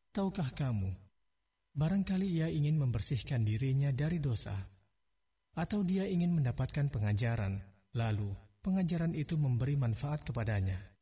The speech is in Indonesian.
Tahukah kamu, barangkali ia ingin membersihkan dirinya dari dosa, atau dia ingin mendapatkan pengajaran, lalu pengajaran itu memberi manfaat kepadanya.